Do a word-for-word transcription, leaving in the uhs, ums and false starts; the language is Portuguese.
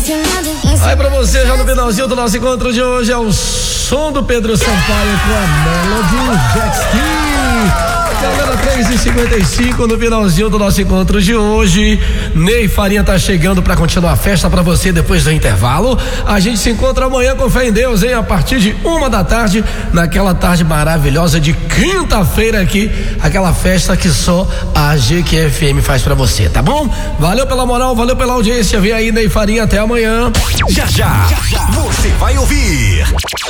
Aí pra você, já no finalzinho do nosso encontro de hoje, é o som do Pedro Sampaio com a Melody Jet Ski. Galera, três e cinquenta e cinco no finalzinho do nosso encontro de hoje. Ney Farinha tá chegando pra continuar a festa pra você depois do intervalo. A gente se encontra amanhã com fé em Deus, hein? A partir de uma da tarde, naquela tarde maravilhosa de quinta-feira aqui, aquela festa que só a G Q F M faz pra você, tá bom? Valeu pela moral, valeu pela audiência. Vem aí, Ney Farinha, até amanhã. Já, já, já, já. Você vai ouvir